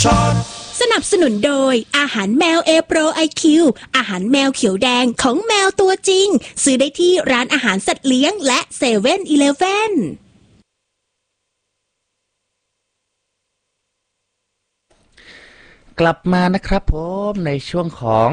สนับสนุนโดยอาหารแมวเอโปรไอคิวอาหารแมวเขียวแดงของแมวตัวจริงซื้อได้ที่ร้านอาหารสัตว์เลี้ยงและ7-Eleven กลับมานะครับผมในช่วงของ